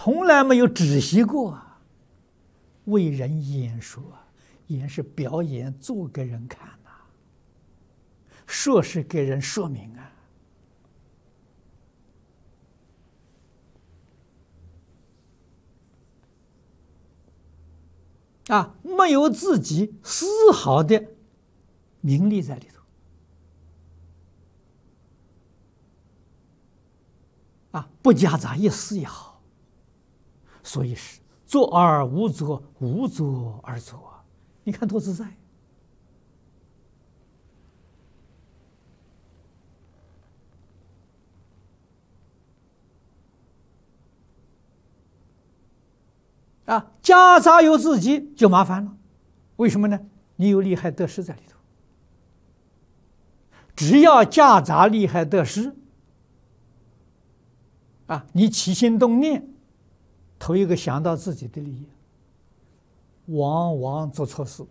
从来没有止息过啊。为人演说，演是表演，做给人看呐、说是给人说明没有自己丝毫的名利在里头不夹杂一丝一毫，所以是作而无作，无作而作，你看多自在夹杂有自己就麻烦了，为什么呢？你有利害得失在里头，只要夹杂利害得失你起心动念，头一个想到自己的利益，往往做错事，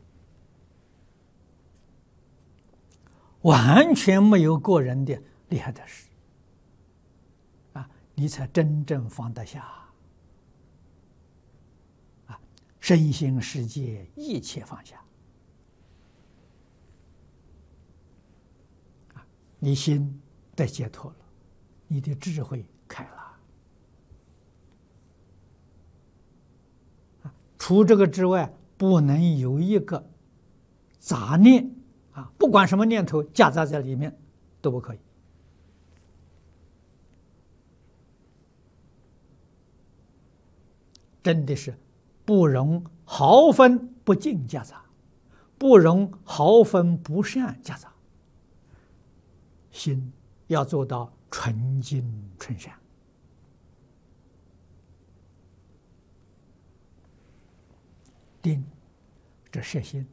完全没有个人的利害得失你才真正放得下身心世界一切放下你心得解脱了，你的智慧开了。除这个之外，不能有一个杂念不管什么念头夹杂在里面都不可以。真的是不容毫分不净夹杂，不容毫分不善夹杂。心要做到纯净纯善。定，这摄心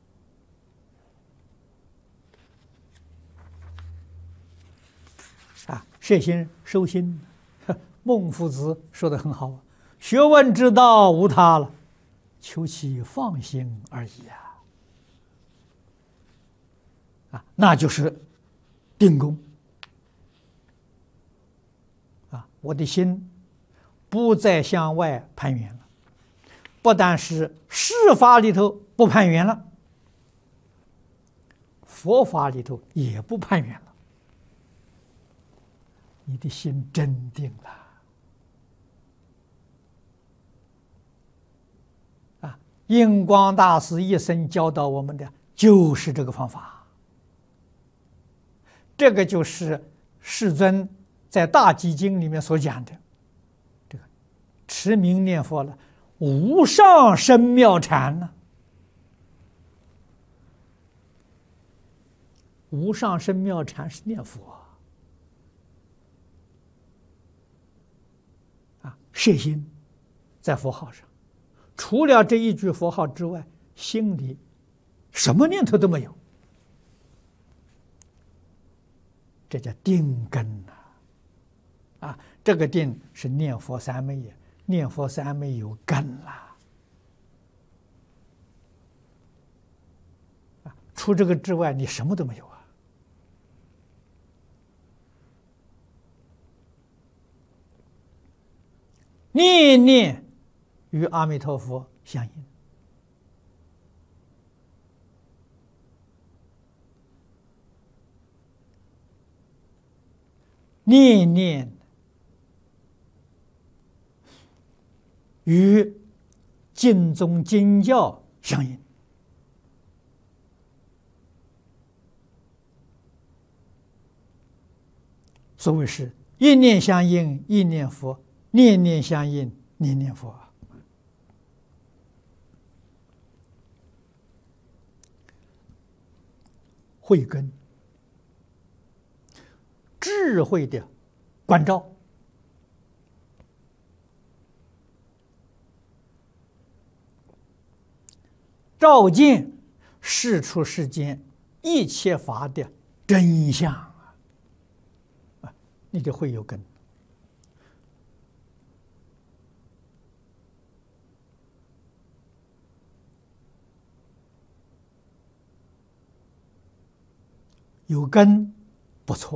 摄心收心。孟夫子说得很好，学问之道无他了，求其放心而已那就是定功我的心不再向外攀缘了，不但是世法里头不攀缘了，佛法里头也不攀缘了，你的心真定了印光大师一生教导我们的就是这个方法，这个就是世尊在大集经里面所讲的这个持名念佛了，无上深妙禅呢。无上深妙禅是念佛摄心在佛号上，除了这一句佛号之外，心里什么念头都没有，这叫定根这个定是念佛三昧也，念佛三昧有根了除这个之外，你什么都没有念念与阿弥陀佛相应，念念与经宗经教相应。所谓是一念相应一念佛，念念相应念念佛慧根，智慧的关照，照见世出世间一切法的真相你的慧有根。有根不错。